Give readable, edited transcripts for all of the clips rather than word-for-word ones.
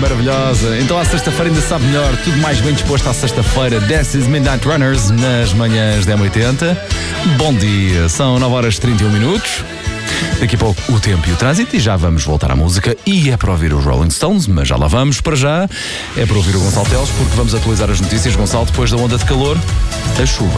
maravilhosa. Então à sexta-feira ainda sabe melhor, tudo mais bem disposto à sexta-feira. This is Midnight Runners nas manhãs da M80. Bom dia, são 9h31. Daqui a pouco o tempo e o trânsito e já vamos voltar à música e é para ouvir os Rolling Stones, mas já lá vamos. Para já é para ouvir o Gonçalo Teles porque vamos atualizar as notícias. Gonçalo, depois da onda de calor, a chuva.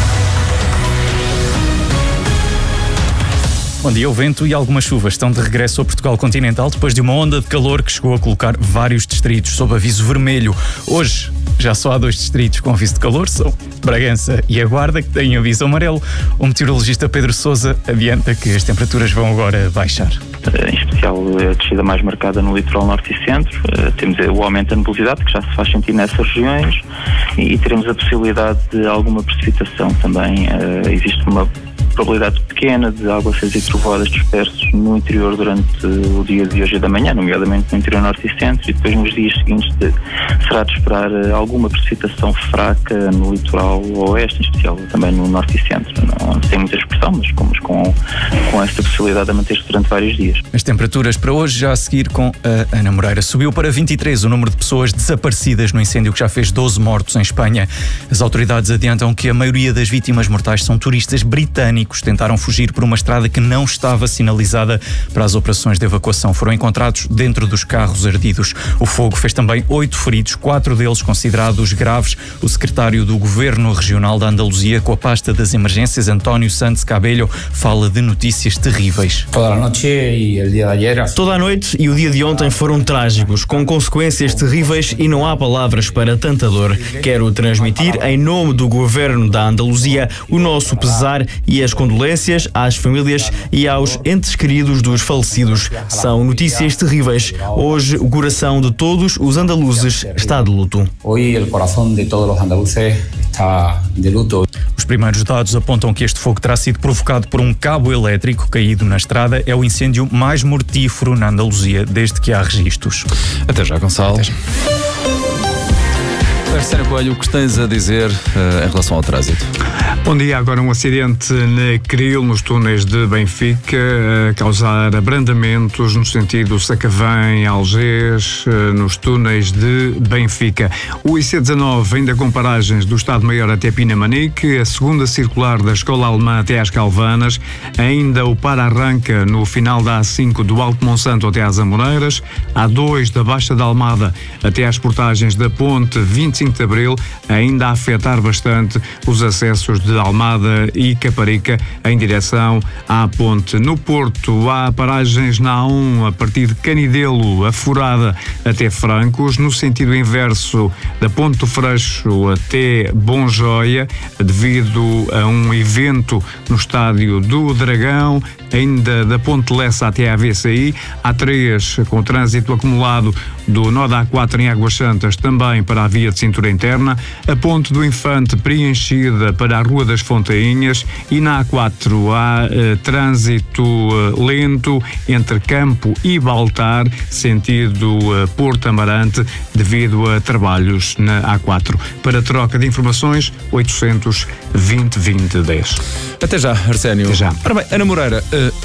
Bom dia, o vento e alguma chuva estão de regresso ao Portugal continental depois de uma onda de calor que chegou a colocar vários distritos sob aviso vermelho. Hoje já só há 2 distritos com aviso de calor, são Bragança e a Guarda, que têm aviso amarelo. O meteorologista Pedro Sousa adianta que as temperaturas vão agora baixar. Em especial a descida mais marcada no litoral norte e centro. Temos o aumento da nebulosidade que já se faz sentir nessas regiões e teremos a possibilidade de alguma precipitação também. Existe uma probabilidade pequena de aguaceiros e trovoadas dispersos no interior durante o dia de hoje e da manhã, nomeadamente no interior norte e centro, e depois nos dias seguintes será de esperar alguma precipitação fraca no litoral oeste, em especial também no norte e centro. Não tem muita expressão, mas com esta possibilidade de manter-se durante vários dias. As temperaturas para hoje, já a seguir com a Ana Moreira. Subiu para 23 o número de pessoas desaparecidas no incêndio que já fez 12 mortos em Espanha. As autoridades adiantam que a maioria das vítimas mortais são turistas britânicos. Tentaram fugir por uma estrada que não estava sinalizada para as operações de evacuação. Foram encontrados dentro dos carros ardidos. O fogo fez também 8 feridos, 4 deles considerados graves. O secretário do Governo Regional da Andaluzia, com a pasta das emergências, António Santos Cabello, fala de notícias terríveis. Toda a noite e o dia de ontem foram trágicos, com consequências terríveis e não há palavras para tanta dor. Quero transmitir, em nome do Governo da Andaluzia, o nosso pesar e as condolências às famílias e aos entes queridos dos falecidos. São notícias terríveis. Hoje o coração de todos os andaluzes está de luto. Hoje o coração de todos os andaluzes está de luto. Os primeiros dados apontam que este fogo terá sido provocado por um cabo elétrico caído na estrada. É o incêndio mais mortífero na Andaluzia desde que há registros. Até já, Gonçalo. Sérgio Coelho, o que tens a dizer em relação ao trânsito? Bom dia. Agora um acidente na Cril, nos túneis de Benfica, a causar abrandamentos no sentido Sacavém-Algés, nos túneis de Benfica. O IC19 ainda com paragens do Estado-Maior até Pinamanique, a segunda circular da Escola Alemã até às Calvanas, ainda o para-arranca no final da A5 do Alto Monsanto até às Amoreiras, A2 da Baixa da Almada até às portagens da Ponte 25 de Abril, ainda a afetar bastante os acessos de Almada e Caparica em direção à ponte. No Porto há paragens na A1 a partir de Canidelo, a Furada até Francos, no sentido inverso da Ponte do Freixo até Bom Joia, devido a um evento no estádio do Dragão, ainda da Ponte Lessa até à VCI, A3 com trânsito acumulado do nó da A4 em Águas Santas também para a via de cintura interna, a Ponte do Infante preenchida para a Rua das Fontainhas e na A4 há trânsito lento entre Campo e Baltar, sentido Porto Amarante, devido a trabalhos na A4. Para troca de informações, 800 20 20 10. Até já, Arsénio. Até já. Ora bem, Ana Moreira,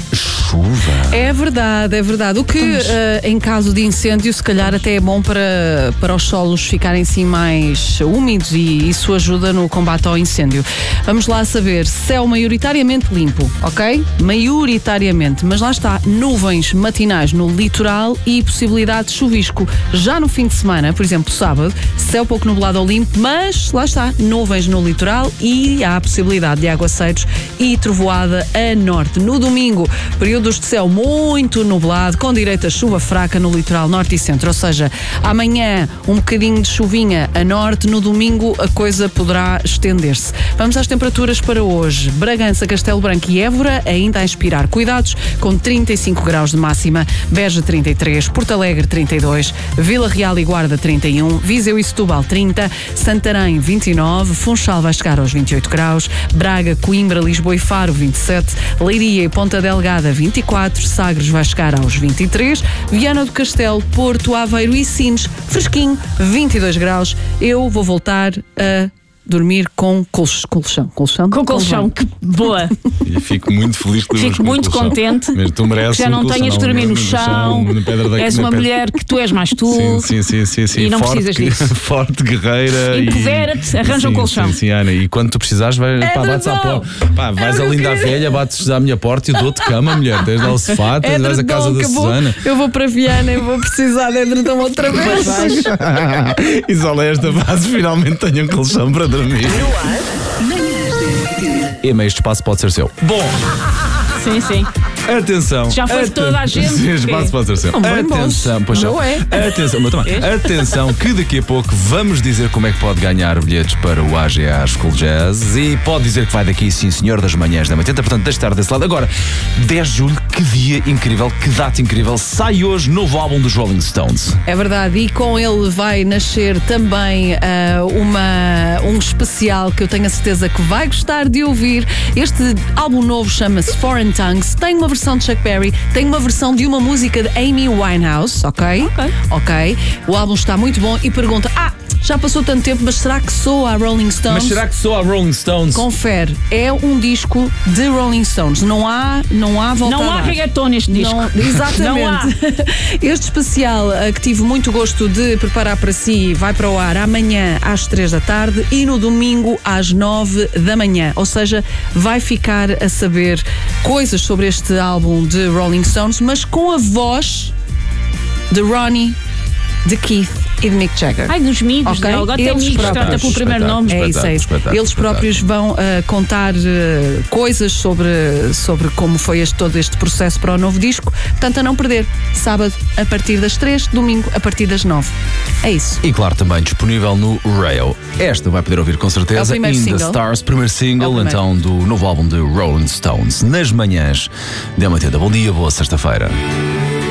chuva. É verdade, é verdade. O que em caso de incêndio se calhar até é bom para os solos ficarem assim mais úmidos e isso ajuda no combate ao incêndio. Vamos lá saber, céu maioritariamente limpo, ok? Maioritariamente, mas lá está, nuvens matinais no litoral e possibilidade de chuvisco. Já no fim de semana, por exemplo, sábado, céu pouco nublado ou limpo, mas lá está, nuvens no litoral e há a possibilidade de aguaceiros e trovoada a norte. No domingo, períodos de céu muito nublado, com direito a chuva fraca no litoral norte e centro, ou seja, amanhã um bocadinho de chuvinha a norte, no domingo a coisa poderá estender-se. Vamos às temperaturas para hoje. Bragança, Castelo Branco e Évora ainda a inspirar cuidados, com 35 graus de máxima, Beja 33, Porto Alegre 32, Vila Real e Guarda 31, Viseu e Setúbal 30, Santarém 29, Funchal vai chegar aos 28 graus, Braga, Coimbra, Lisboa e Faro 27, Leiria e Ponta Delgada 24, Sagres vai chegar aos 23, Viana do Castelo, Porto, Aveiro e Sines, fresquinho, 22 graus. Eu vou voltar a dormir com colchão. Com colchão, que boa. E fico muito feliz que Fico muito contente. Mas tu mereces já não tenhas de dormir no chão. És uma mulher que tu és mais tu. Sim. E não precisas disso. Forte, guerreira. Empodera-te, arranja um colchão. Sim, Ana. E quando tu precisares, bates à porta. Vais ali da velha, bates à minha porta e dou-te cama, mulher. Tens lá o sofá, vais à casa da Susana. Eu vou para Viana e vou precisar de edredom outra vez. E só esta fase finalmente tenho um colchão para dormir. E meio este espaço pode ser seu. Bom. Sim. Atenção. Já foi toda a gente. Sim, espaço pode ser seu. Atenção, pois não é. Atenção, que daqui a pouco vamos dizer como é que pode ganhar bilhetes para o AGA School Jazz e pode dizer que vai daqui, sim senhor, das manhãs da 80, portanto, deixe estar desse lado. Agora, 10 de julho, que dia incrível, que data incrível, sai hoje novo álbum dos Rolling Stones. É verdade, e com ele vai nascer também um especial que eu tenho a certeza que vai gostar de ouvir. Este álbum novo chama-se Foreign Tongues, tem uma versão de Chuck Berry, tem uma versão de uma música de Amy Winehouse, ok? O álbum está muito bom e pergunta, já passou tanto tempo, mas será que soa a Rolling Stones? Confere, é um disco de Rolling Stones, não há volta Não há reggaeton neste disco. Exatamente. Não há. Este especial que tive muito gosto de preparar para si vai para o ar amanhã às 3 da tarde e no domingo às 9 da manhã, ou seja, vai ficar a saber coisas sobre este álbum de Rolling Stones, mas com a voz de Ronnie, de Keith e de Mick Jagger. Dos amigos, okay? Agora tem amigos, trata pelo primeiro nome. É isso. Eles próprios vão contar coisas sobre como foi todo este processo para o novo disco. Portanto, a não perder. Sábado a partir das 3, domingo a partir das 9. É isso. E claro, também disponível no Rail. Esta vai poder ouvir com certeza. É o In the Stars, primeiro single, então, do novo álbum de Rolling Stones. Nas manhãs da 80. Bom dia, boa sexta-feira.